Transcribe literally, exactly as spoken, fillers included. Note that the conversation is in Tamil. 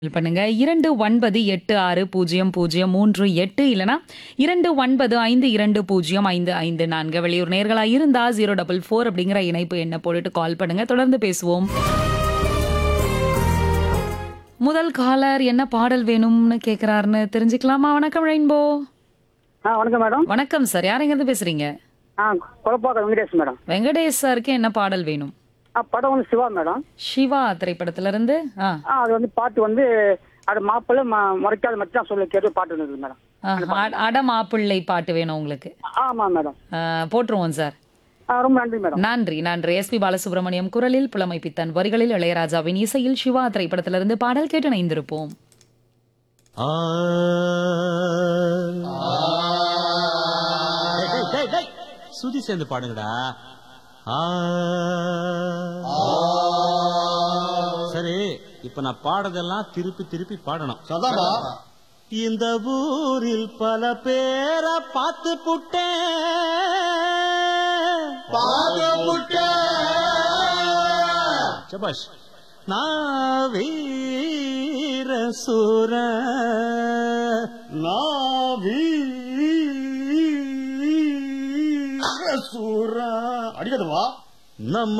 கால் பண்ணுங்க இரண்டு ஒன்பது எட்டு ஆறு பூஜ்ஜியம் பூஜ்ஜியம் மூன்று எட்டு இல்லனா இரண்டு ஒன்பது ஐந்து இரண்டு பூஜ்ஜியம் ஐந்து ஐந்து நான்கு. வெளியூர் நேர்களா இருந்தா ஜீரோ டபுள் ஃபோர் அப்படிங்கிற இணைப்பு எண்ணை போட்டுட்டு கால் பண்ணுங்க. தொடர்ந்து பேசுவோம். முதல் காலர் என்ன பாடல் வேணும்னு கேக்குறாருன்னு தெரிஞ்சுக்கலாமா? வணக்கம் ரெயின்போ. ஆ வணக்கம் மேடம். வணக்கம் சார், யாரெங்கிருந்து பேசுறீங்க? ஆ கொலப்பாக்கம் வெங்கடேஷ் மேடம். வெங்கடேஷ் சாருக்கு என்ன பாடல் வேணும்? ஆ படம் வந்து சிவா மேடம். சிவா திரைப்படத்துல இருந்து ஆ ஆ அது வந்து பாட்டு வந்து அது மாப்பிள்ளை ம- முறைக்காத மச்சான் சொல்ல கேட்டு பாட்டு இருந்தது மேடம். ஆ, அட- அட மாப்பிள்ளை பாட்டு வேணும் உங்களுக்கு. ஆமா மேடம். ஆ, போட்டுருவோம் சார். ஆ ரொம்ப நன்றி மேடம். நன்றி நன்றி. எஸ் பி பாலசுப்ரமணியம் குரலில், புலமை பித்தன் வரிகளில், இளையராஜாவின் இசையில் சிவா திரைப்படத்திலிருந்து பாடல் கேட்டு இணைந்திருப்போம். ஆ. டேய், டேய், டேய், டேய். சுதி சேர்ந்து பாடுங்கடா. ஆ. சரி, இப்ப நான் பாடுறதெல்லாம் திருப்பி திருப்பி பாடணும். சதாமா இந்த ஊரில் பல பேரை பார்த்து புட்டேன். பாத புட்ட சபாஷ். நான் வீர சூர நாவி சூரா அடிக்கதுவா நம்ம